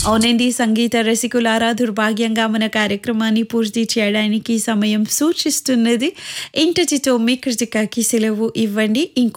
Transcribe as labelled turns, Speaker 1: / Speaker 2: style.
Speaker 1: అవునండి. సంగీత రసికులారా దుర్భాగ్యంగా మన కార్యక్రమాన్ని పూర్తి చేయడానికి సమయం సూచిస్తున్నది. ఇంతటితో మీ కృతికకి సెలవు ఇవ్వండి.